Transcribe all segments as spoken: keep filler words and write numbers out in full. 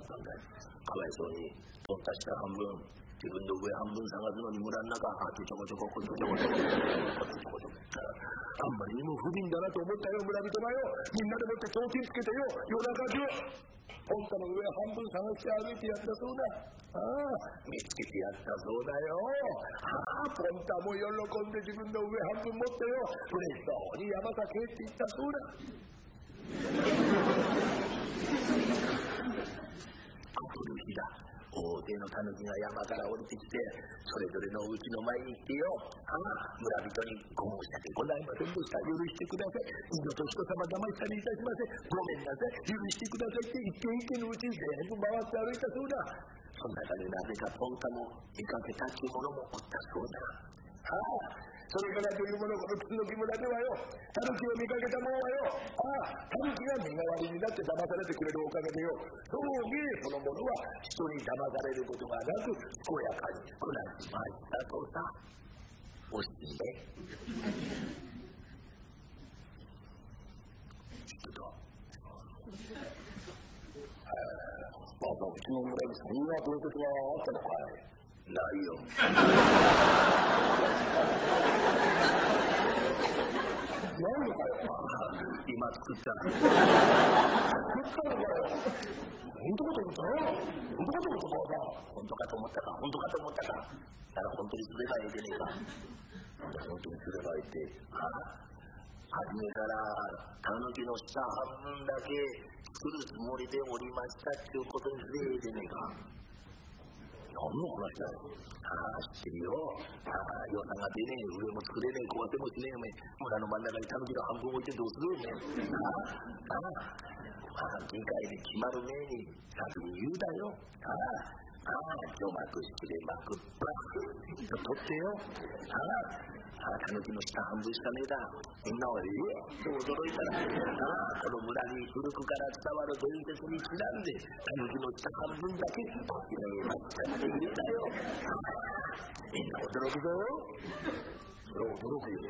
ったんだよ。かわいそうにポンタ下半分自分の上半分探すのに村の中あちょこちょここちょこちょこちょこちょこちょこあんまりにも不憫だなと思ったよ。村人がよみんなでもって提灯つけてよ夜中中ポンタの上半分探して歩いてやったそうだ。ああ見つけてやったそうだよ。ああポンタも喜んで自分の上半分持ってよ嬉しそうに山かけって言ったそうだ。あとの日だ。大勢のタヌキが山から降りてきてそれぞれのうちの前に行ってよああ村人にご申し訳ございませんでした許してください二度と人様騙したりいたしませんごめんなさい許してくださいって一軒一軒のうちに全部回って歩いたそうだ。その中でなぜかポンタも見かけた着物もおったそうだ。ああそれからというものこの楠木村ではよタヌキを見かけたものはよああタヌキが身代わりになって騙されてくれるおかげでよそう芸そのものは人に騙されることがなく健やかに暮らしましたとさ。おしめちょっとまあうちの村にそんな洞窟があったのかい。ないよ。なんでかよ。今作った。作ったのかよ。本当かと思ったよ。本当かと思ったか。本当かと思ったか。本当かと思ったか。だから本当にすればいいでねえか。なんだ本当にすればいいって。ああ。初めからタヌキの下半分だけ作るつもりでおりましたっていうことにすればいいでねえか。何の話だよ。ああ知ってるよ。ああ予算が出ねえ上も作れねえ壊せもしねえおめ村の真ん中にタヌキの半分置いてどうするおめああああ議会で決まる前に先に言うだよ。ああああ除幕してれまくっぱと取ってよ。ああああタヌキの下半分しかねえだ。みんなはええと驚いたらああこの村に古くから伝わる伝説にちなんでタヌキの下半分だけこちらへ抹茶して入れたよ。みんな驚くぞ。それは驚くよ。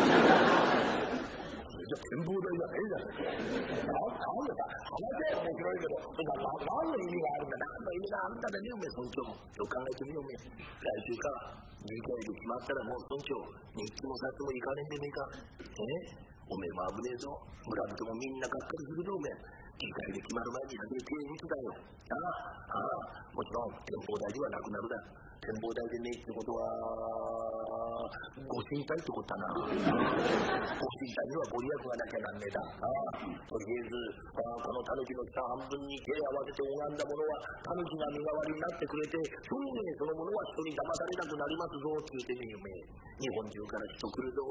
それじゃ展望台じゃねえじゃねえか。なんでさ話は面白いけど何の意味があるんだ。何の意味があるんだねおめえ村長も。よく考えてみようおめえ。来週から議会で決まったらもう村長日記もさってもいかねえんでねえか。えおめえも危ねえぞ。村人もみんながっかりするぞおめえ。議会で決まる前に先に手につだよ。ああああもちろん展望台ではなくなるだ。展望台でねえってことはご神体ってことだな。ご神体にはご利益がなきゃなんねえだ。ああとりあえずあこのタヌキの下半分に手を合わせて拝んだものはタヌキが身代わりになってくれてそうねそのものは人に騙されなくなりますぞって言ってみよめ。日本中から人来るぞ。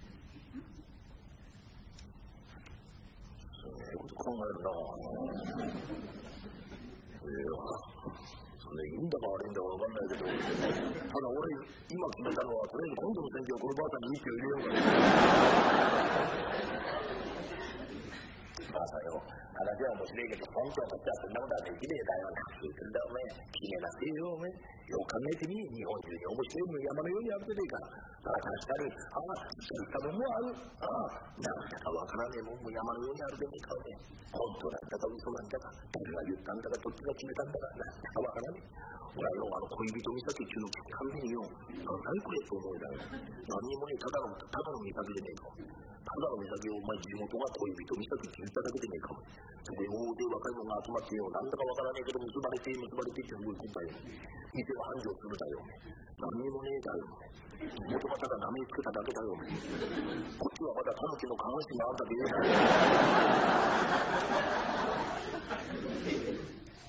そういうこと考えるな。いやそれいいんだか悪いんだか分かんないけどただ俺今決めたのはとりあえず今度の選挙はこのばあさんに一票入れようかな。ばあさんよ話は面白いけど村長としてはそんなことはできねえだよ。何言ってんだお前決めなくていいよお前。よく考えてみ日本中に面白いも山のようにあるじゃねえか。ああ確かにああそういったもんもある。ああなんだかわからねえもんも山のようにあるじゃねえかお前。本当なんだか嘘なんだか誰が言ったんだかどっちが決めたんだかなんだかわからねえ。俺はよあの恋人岬っていうのを聞くたびによ何これと思うだよ。何にもねただのただの岬でねえか。ただの岬をお前地元が恋人岬って言っただけでねえか。それで大勢若い者が集まってよなんだかわからねえけど結ばれて結ばれてって動いてんだよ。店は繁盛するだよ。何にもねえだよ。元がただ名前つけただけだよ。こっちはまだタヌキの下半身があんだけ言えない。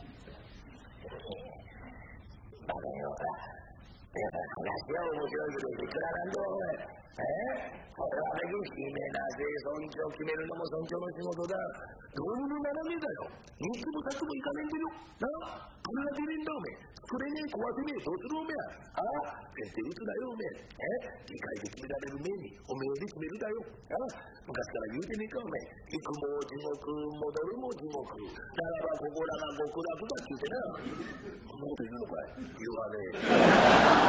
バカよほら。いや話は面白いけどいくらなんだお前。えこれはね姫なぜ村長を決めるのも村長の仕事だ。どうにもならねえだよ。日記も先もいかねえんだよ。なあこれが出ねえんだおめえ。作れねえ壊せねえどうするおめえ。ああ先生いつだよおめえ。え議会で決められる前におめえで決めるだよ。ああ昔から言うてねえかおめえ。行くも地獄戻るも地獄ならばここらが極楽だって言うてな。そんなこと言うのかい。言わねえ。